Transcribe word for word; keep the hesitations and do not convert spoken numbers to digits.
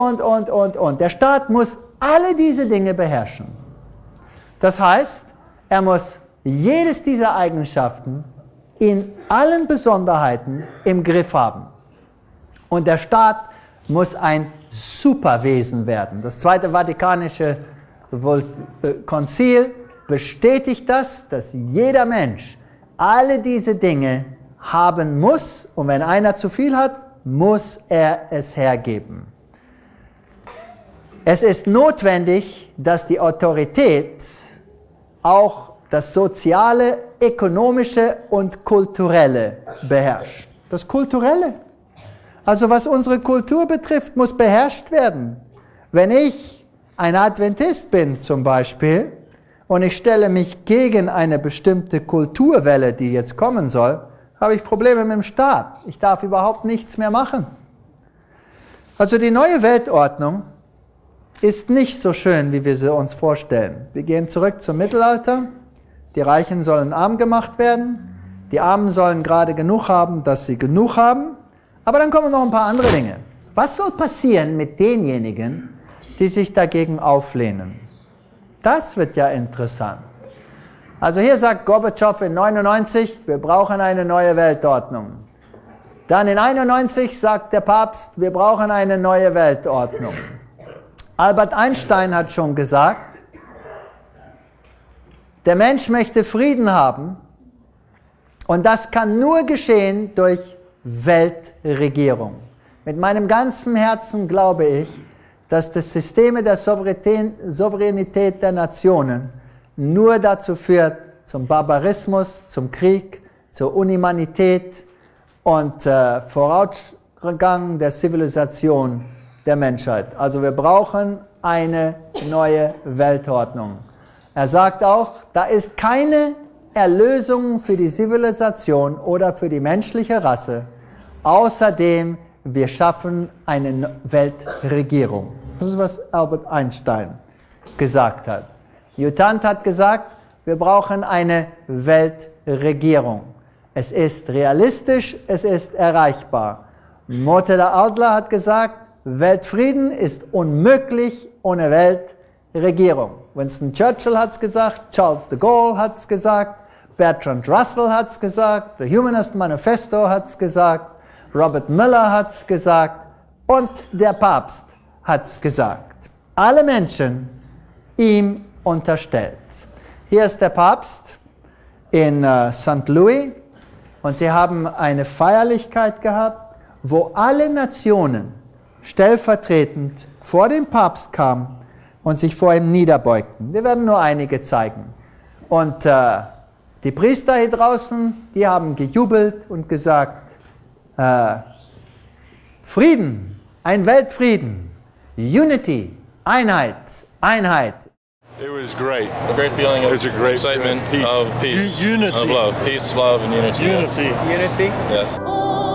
und, und, und, und. Der Staat muss alle diese Dinge beherrschen. Das heißt, er muss jedes dieser Eigenschaften in allen Besonderheiten im Griff haben. Und der Staat muss ein Superwesen werden. Das Zweite Vatikanische Konzil bestätigt das, dass jeder Mensch alle diese Dinge haben muss. Und wenn einer zu viel hat, muss er es hergeben. Es ist notwendig, dass die Autorität auch das Soziale, Ökonomische und Kulturelle beherrscht. Das Kulturelle, also was unsere Kultur betrifft, muss beherrscht werden. Wenn ich ein Adventist bin zum Beispiel und ich stelle mich gegen eine bestimmte Kulturwelle, die jetzt kommen soll, habe ich Probleme mit dem Staat. Ich darf überhaupt nichts mehr machen. Also die neue Weltordnung ist nicht so schön, wie wir sie uns vorstellen. Wir gehen zurück zum Mittelalter. Die Reichen sollen arm gemacht werden. Die Armen sollen gerade genug haben, dass sie genug haben. Aber dann kommen noch ein paar andere Dinge. Was soll passieren mit denjenigen, die sich dagegen auflehnen? Das wird ja interessant. Also hier sagt Gorbatschow in neunundneunzig, wir brauchen eine neue Weltordnung. Dann in einundneunzig sagt der Papst, wir brauchen eine neue Weltordnung. Albert Einstein hat schon gesagt, der Mensch möchte Frieden haben und das kann nur geschehen durch Weltregierung. Mit meinem ganzen Herzen glaube ich, dass das System der Souveränität der Nationen nur dazu führt, zum Barbarismus, zum Krieg, zur Unhumanität und äh, Vorausgang der Zivilisation der Menschheit. Also wir brauchen eine neue Weltordnung. Er sagt auch, da ist keine Erlösung für die Zivilisation oder für die menschliche Rasse. Außerdem, wir schaffen eine Weltregierung. Das ist, was Albert Einstein gesagt hat. Jutant hat gesagt, wir brauchen eine Weltregierung. Es ist realistisch, es ist erreichbar. Mortela Adler hat gesagt, Weltfrieden ist unmöglich ohne Weltregierung. Winston Churchill hat es gesagt, Charles de Gaulle hat es gesagt, Bertrand Russell hat es gesagt, The Humanist Manifesto hat es gesagt, Robert Mueller hat es gesagt und der Papst hat es gesagt. Alle Menschen ihm unterstellt. Hier ist der Papst in äh, Sankt Louis und sie haben eine Feierlichkeit gehabt, wo alle Nationen stellvertretend vor dem Papst kamen und sich vor ihm niederbeugten. Wir werden nur einige zeigen. Und äh, die Priester hier draußen, die haben gejubelt und gesagt, äh, Frieden, ein Weltfrieden, Unity, Einheit, Einheit. It was great. A great feeling of It was a great excitement, peace. of peace, U- unity. of love. Peace, love, and unity. Unity. Yes. Unity? Yes.